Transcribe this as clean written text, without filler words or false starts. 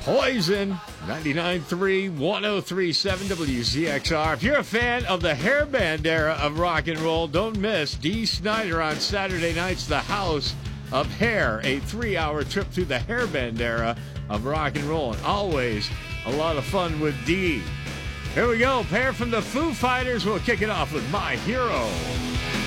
Poison, 99.3, 103.7 WZXR. If you're a fan of the hairband era of rock and roll, don't miss Dee Snider on Saturday nights, The House of Hair, a 3-hour trip through the hairband era of rock and roll. And always a lot of fun with Dee. Here we go, pair from the Foo Fighters. We'll kick it off with My Hero.